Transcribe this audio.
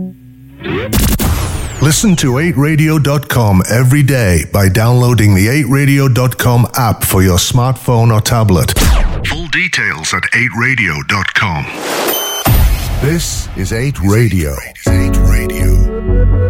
Listen to 8radio.com every day by downloading the 8radio.com app for your smartphone or tablet. Full details at 8radio.com. This is 8 Radio.